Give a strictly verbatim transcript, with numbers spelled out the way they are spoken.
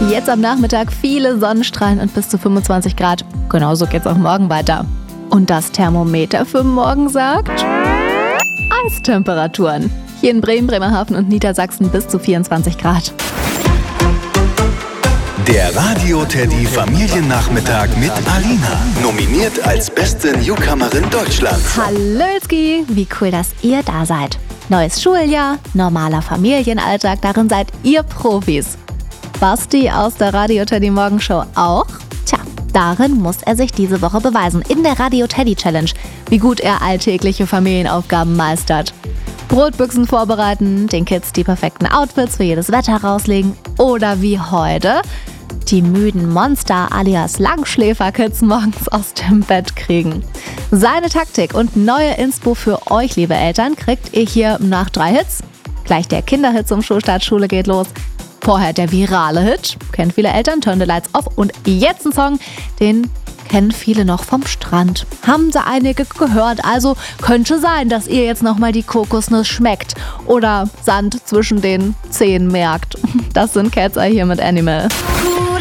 Jetzt am Nachmittag viele Sonnenstrahlen und bis zu fünfundzwanzig Grad. Genauso geht's auch morgen weiter. Und das Thermometer für morgen sagt Eistemperaturen. Hier in Bremen, Bremerhaven und Niedersachsen bis zu vierundzwanzig Grad. Der Radio Teddy Familiennachmittag mit Alina. Nominiert als beste Newcomerin Deutschlands. Hallöski, wie cool, dass ihr da seid. Neues Schuljahr, normaler Familienalltag, darin seid ihr Profis. Basti aus der Radio Teddy Morgenshow auch? Tja, darin muss er sich diese Woche beweisen in der Radio Teddy Challenge, wie gut er alltägliche Familienaufgaben meistert. Brotbüchsen vorbereiten, den Kids die perfekten Outfits für jedes Wetter rauslegen oder wie heute die müden Monster alias Langschläfer-Kids morgens aus dem Bett kriegen. Seine Taktik und neue Inspo für euch, liebe Eltern, kriegt ihr hier nach drei Hits. Gleich der Kinderhit zum Schulstart, Schule geht los. Vorher der virale Hit, kennt viele Eltern, Turn the Lights Off. Und jetzt ein Song, den kennen viele noch vom Strand. Haben sie einige gehört, also könnte sein, dass ihr jetzt nochmal die Kokosnuss schmeckt oder Sand zwischen den Zehen merkt. Das sind Cat's Eye hier mit Animal.